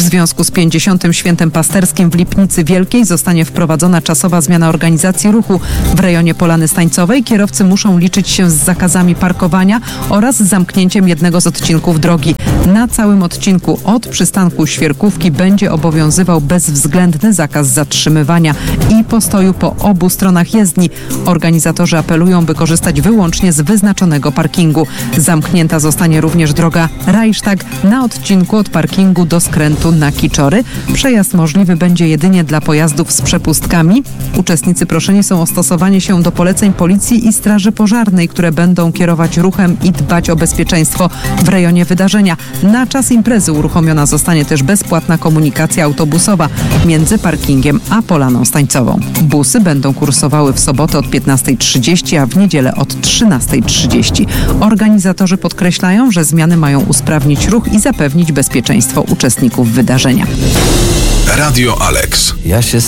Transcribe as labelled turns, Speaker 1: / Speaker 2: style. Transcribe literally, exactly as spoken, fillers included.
Speaker 1: związku z pięćdziesiątym Świętem Pasterskim w Lipnicy Wielkiej zostanie wprowadzona czasowa zmiana organizacji ruchu. W rejonie Polany Stańcowej kierowcy muszą liczyć się z zakazami parkowania oraz z zamknięciem jednego z odcinków drogi. Na całym odcinku od przystanku Świerkówki będzie obowiązywał bezwzględny zakaz zatrzymywania i postoju po obu stronach jezdni. Organizatorzy apelują, by korzystać wyłącznie z wyznaczonego parkingu. Zamknięta zostanie również droga Reichstag na odcinku od parkingu do skrętu na Kiczory. Przejazd możliwy będzie jedynie dla pojazdów z przepustkami. Uczestnicy proszeni są o stosowanie się do poleceń policji i straży pożarnej, które będą kierować ruchem i dbać o bezpieczeństwo w rejonie wydarzenia. Na czas imprezy uruchomiona zostanie też bezpłatna komunikacja autobusowa między parkingiem a Polaną Stańcową. Busy będą kursowały w sobotę od piętnastej trzydzieści, a w niedzielę od trzynastej trzydzieści. Organizatorzy podkreślają, że zmiany mają usprawnić ruch i zapewnić bezpieczeństwo uczestników wydarzenia.
Speaker 2: Radio Alex.
Speaker 3: Ja się